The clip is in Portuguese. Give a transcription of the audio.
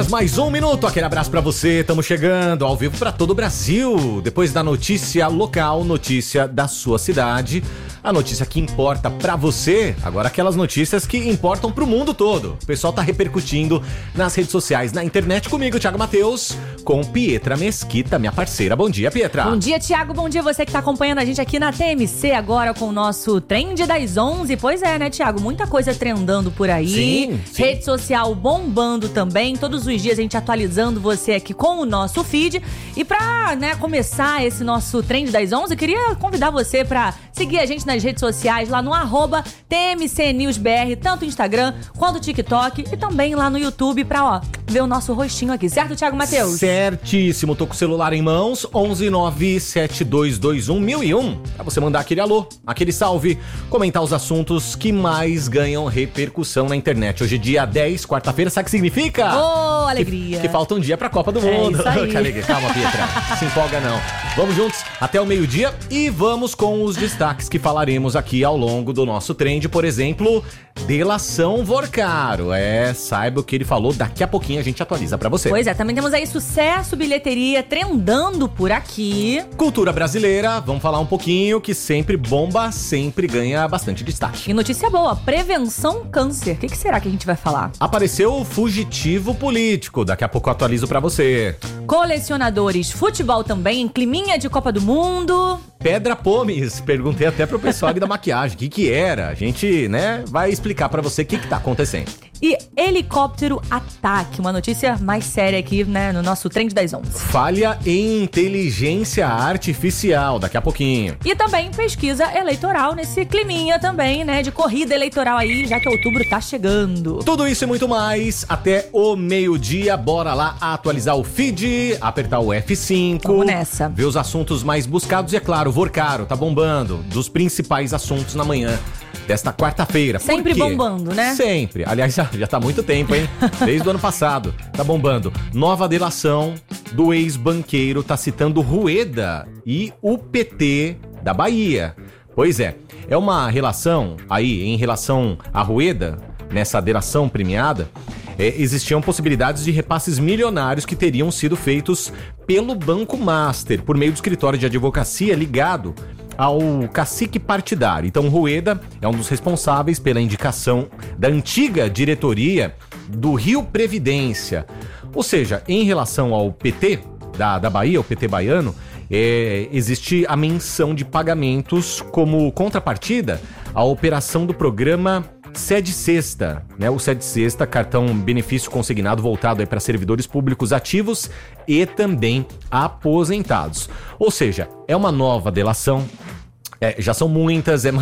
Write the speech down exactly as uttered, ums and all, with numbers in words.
Mais um minuto, aquele abraço pra você, estamos chegando ao vivo pra todo o Brasil, depois da notícia local, notícia da sua cidade, a notícia que importa pra você, agora aquelas notícias que importam pro mundo todo. O pessoal tá repercutindo nas redes sociais, na internet comigo, Thiago Matheus, com Pietra Mesquita, minha parceira. Bom dia, Pietra. Bom dia, Thiago, bom dia você que tá acompanhando a gente aqui na T M C agora com o nosso Trend das onze. Pois é, né, Thiago, muita coisa trendando por aí, sim, sim. Rede social bombando também, todos os dias a gente atualizando você aqui com o nosso feed. E pra, né, começar esse nosso Trend das onze, eu queria convidar você pra seguir a gente nas redes sociais, lá no arroba T M C News B R, tanto Instagram quanto TikTok e também lá no YouTube pra, ó, ver o nosso rostinho aqui, certo, Thiago Matheus? Certíssimo, tô com o celular em mãos, onze nove sete dois dois um mil e um, pra você mandar aquele alô, aquele salve, comentar os assuntos que mais ganham repercussão na internet. Hoje é dia dez, quarta-feira, sabe o que significa? Ô, oh, alegria! Que, que falta um dia pra Copa do Mundo. É isso aí. Que alegria. Calma, Pietra, se empolga não. Vamos juntos até o meio-dia e vamos com os destaques que falaremos aqui ao longo do nosso trend. Por exemplo, delação Vorcaro. É, saiba o que ele falou, daqui a pouquinho a gente atualiza pra você. Pois é, também temos aí sucesso, bilheteria, trendando por aqui. Cultura brasileira, vamos falar um pouquinho, que sempre bomba, sempre ganha bastante destaque. E notícia boa, prevenção câncer. O que, que será que a gente vai falar? Apareceu o fugitivo político, daqui a pouco eu atualizo pra você. Colecionadores, futebol também, climinha de Copa do Mundo. Pedra Pomes, perguntei até pro pessoal ali da maquiagem, o que que era? A gente, né, vai explicar pra você o que que tá acontecendo. E helicóptero ataque, uma notícia mais séria aqui, né, no nosso Trend das onze. Falha em inteligência artificial, daqui a pouquinho. E também pesquisa eleitoral nesse climinha também, né, de corrida eleitoral aí, já que outubro tá chegando. Tudo isso e muito mais até o meio-dia, bora lá atualizar o feed, apertar o F cinco. Vamos nessa. Ver os assuntos mais buscados e, é claro, o Vorcaro tá bombando, dos principais assuntos na manhã desta quarta-feira. Sempre bombando, né? Sempre. Aliás, já, já tá há muito tempo, hein? Desde o ano passado. Tá bombando. Nova delação do ex-banqueiro tá citando Rueda e o P T da Bahia. Pois é, é uma relação aí, em relação a Rueda, nessa delação premiada, é, existiam possibilidades de repasses milionários que teriam sido feitos pelo Banco Master, por meio do escritório de advocacia ligado ao cacique partidário. Então, Rueda é um dos responsáveis pela indicação da antiga diretoria do Rio Previdência. Ou seja, em relação ao P T da, da Bahia, o P T baiano, é, existe a menção de pagamentos como contrapartida à operação do programa Sede Sexta, né? O Sede Sexta, cartão benefício consignado voltado para servidores públicos ativos e também aposentados. Ou seja, é uma nova delação, é, já são muitas, é